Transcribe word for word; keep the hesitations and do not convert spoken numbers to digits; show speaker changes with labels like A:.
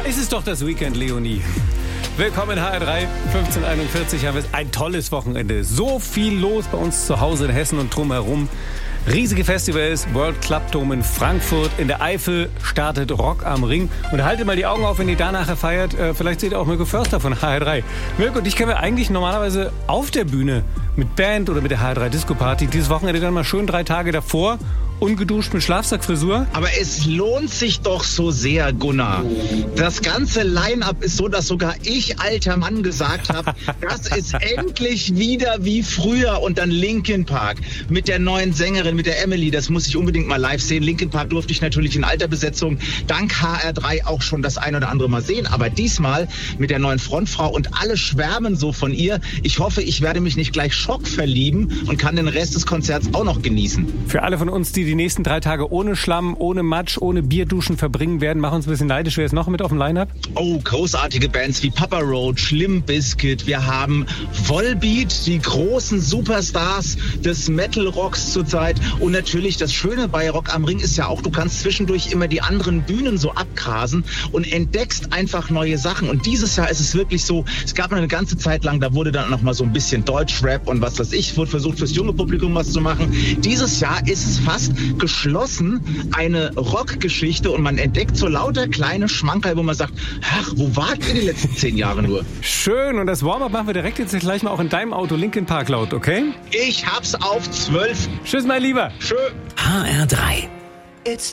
A: Es ist doch das Weekend, Leonie. Willkommen in H R drei, fünfzehn Uhr einundvierzig haben wir ein tolles Wochenende. So viel los bei uns zu Hause in Hessen und drumherum. Riesige Festivals, World Club Dome in Frankfurt, in der Eifel startet Rock am Ring. Und haltet mal die Augen auf, wenn ihr da nachher feiert. Äh, vielleicht seht ihr auch Mirko Förster von H R drei. Mirko, dich kennen wir eigentlich normalerweise auf der Bühne mit Band oder mit der H R drei Disco Party. Dieses Wochenende dann mal schön drei Tage davor. Ungeduscht mit Schlafsackfrisur.
B: Aber es lohnt sich doch so sehr, Gunnar. Das ganze Line-Up ist so, dass sogar ich, alter Mann, gesagt habe, das ist endlich wieder wie früher. Und dann Linkin Park mit der neuen Sängerin, mit der Emily. Das muss ich unbedingt mal live sehen. Linkin Park durfte ich natürlich in alter Besetzung dank H R drei auch schon das ein oder andere Mal sehen. Aber diesmal mit der neuen Frontfrau und alle schwärmen so von ihr. Ich hoffe, ich werde mich nicht gleich Schock verlieben und kann den Rest des Konzerts auch noch genießen.
A: Für alle von uns, die die nächsten drei Tage ohne Schlamm, ohne Matsch, ohne Bierduschen verbringen werden, machen uns ein bisschen neidisch. Wer ist noch mit auf dem Line-Up?
B: Oh, großartige Bands wie Papa Roach, Limp Bizkit. Wir haben Volbeat, die großen Superstars des Metal-Rocks zurzeit. Und natürlich das Schöne bei Rock am Ring ist ja auch, du kannst zwischendurch immer die anderen Bühnen so abgrasen und entdeckst einfach neue Sachen. Und dieses Jahr ist es wirklich so, es gab eine ganze Zeit lang, da wurde dann noch mal so ein bisschen Deutschrap und was weiß ich, wurde versucht fürs junge Publikum was zu machen. Dieses Jahr ist es fast geschlossen, eine Rockgeschichte und man entdeckt so lauter kleine Schmankerl, wo man sagt, ach, wo wart ihr die letzten zehn Jahre nur?
A: Schön, und das Warm-up machen wir direkt jetzt gleich mal auch in deinem Auto Linkin Park laut, okay?
B: Ich hab's auf zwölf.
A: Tschüss, mein Lieber.
B: Tschö.
C: H R drei. It's